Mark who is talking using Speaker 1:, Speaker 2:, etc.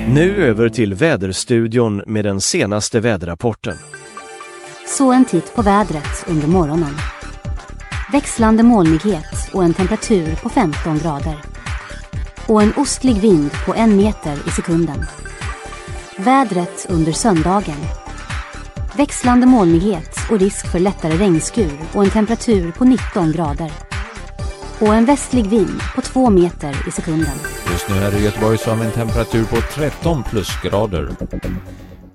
Speaker 1: Nu över till väderstudion med den senaste väderrapporten.
Speaker 2: Så en titt på vädret under morgonen. Växlande molnighet och en temperatur på 15 grader. Och en ostlig vind på 1 meter i sekunden. Vädret under söndagen. Växlande molnighet och risk för lättare regnskur och en temperatur på 19 grader. Och en västlig vind på 2 meter i sekunden.
Speaker 3: Just nu här i Göteborg så har vi en temperatur på 13 plusgrader.